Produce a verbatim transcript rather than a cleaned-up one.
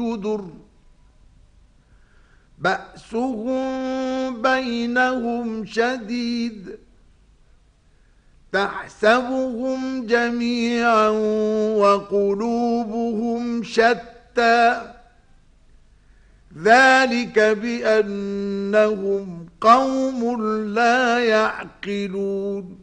يُدُرٌ بَأْسُهُم بَيْنَهُمْ شَدِيدٌ تَحْسَبُهُمْ جَمِيعًا وَقُلُوبُهُمْ شَتَّى ذَلِكَ بِأَنَّهُمْ قَوْمٌ لَا يَعْقِلُونَ